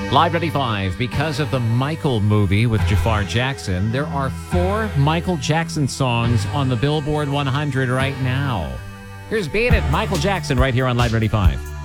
Live 95, because of the Michael movie with Jafar Jackson, there are 4 Michael Jackson songs on the Billboard 100 right now. Here's Beat It, Michael Jackson, right here on Live 95.